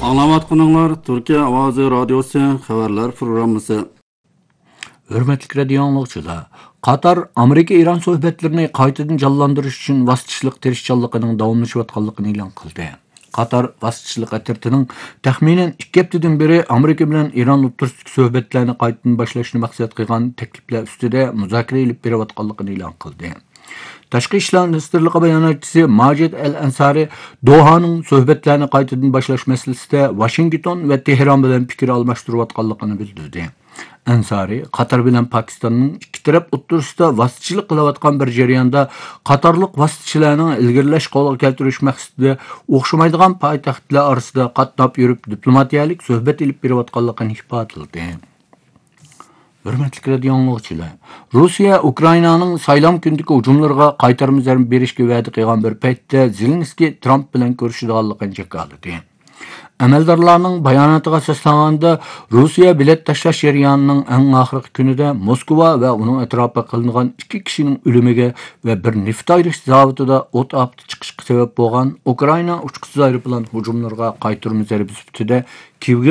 Anlavatqınlar Türkiye Avazı Radyosu xəbərlər proqramısı. Hürmetli radio anlıqçılar, Qatar Amerika-İran söhbətlərini qaytadan canlandırış üçün vasitçilik tirişçanlığının davamlaşıyotqanlığını e'lon qildi. Qatar vasitçilik atirtining taxminan 2 haftadan beri Amerika bilan İran o'rtasidagi söhbətlərini qaytadan boshlashni maqsad qilgan takliflar ustida muzokara olib berayotganligini e'lon qildi. Tashqi ishlar ministrligi bayonotchisi Majid Al-Ansari Dohaning söhbətlərini qaytadan boshlash masalasida Washington va Tehron bilan fikr almashtirayotganligini bildirdi. Ansari Qatar bilan Pakistanning ikki taraf o'rtasida vasitchilik qilayotgan bir jarayonda Qatarlik vasitchilarning ilgirlash qo'lga keltirish maqsadida o'xshamaydigan poytaxtlar orasida qatnab yurib diplomatiyalik suhbat olib berayotganligini ifodaladi. Hürmetli radio anlıqçılar, Rusiya Ukraynaning saylam kundagi hujumlarga qaytarma zarba berishga va'da qilgan bir paytda Zelenskiy Trump bilan ko'rishadiganligini jakoladi. Amaldorlarning bayonotiga asoslanganda Rossiya bilet tashlash jarayonining eng oxirgi kunida Moskva va uning atrofida qilingan 2 kishining o'limiga va bir neft ayirish zavodida o't olib chiqishga sabab bo'lgan Ukraina uchqisiz aeroplan hujumlariga qaytarma zarba sifatida Kiyevga